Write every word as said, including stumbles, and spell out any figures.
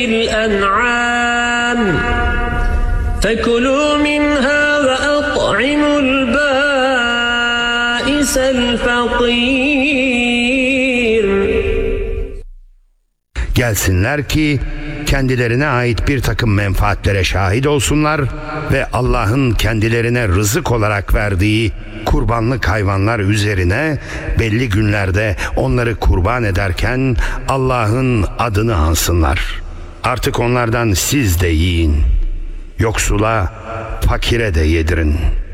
الأنعام فكلوا منها وأطعموا البائس الفقير. Gelsinler ki kendilerine ait bir takım menfaatlere şahit olsunlar ve Allah'ın kendilerine rızık olarak verdiği kurbanlık hayvanlar üzerine belli günlerde onları kurban ederken Allah'ın adını ansınlar. Artık onlardan siz de yiyin. Yoksula, fakire de yedirin.